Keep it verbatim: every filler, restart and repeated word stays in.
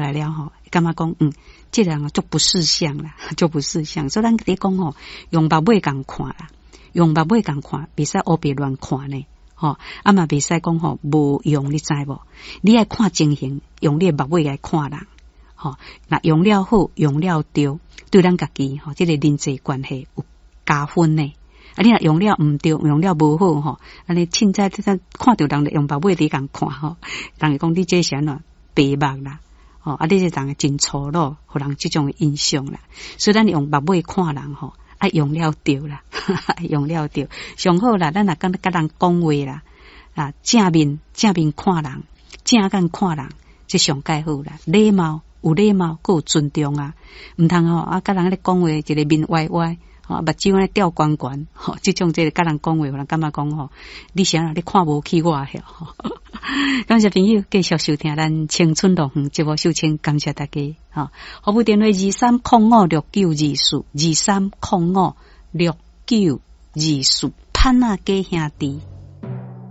来了吼，感觉讲嗯，这个人就不识相啦，就不识相。所以咱咧讲吼，用目尾共看啦，用目尾共看，别使乌白乱看呢。吼，啊嘛别使讲吼无用，你知无？你爱看情形，用你目尾来看人。吼，那用了好，用了对，对咱家己吼，这个人际关系有加分呢。啊，你若用了毋对，用了无好吼，安尼凊彩咱看到人用目尾伫共看吼，人会讲你这是安怎白目啦，吼，啊，你这人真粗鲁，互人即种印象啦。所以咱用目尾看人吼，啊，用了对啦，用了对，上好啦，咱若跟甲人讲话啦，啊，正面正面看人，正眼看人，这上介好啦，礼貌。有礼貌，佮有尊重啊！毋通吼啊，甲人咧讲话，一个面歪歪，吼，目睭咧吊悬悬，吼，即种即个甲人讲话，有人感觉讲吼，你是安怎你看无起我遐吼。感谢朋友继续收听咱青春乐园节目收听，感谢大家。吼，服务电话二三零五六九二四二三零五六九二四，潘啊家兄弟。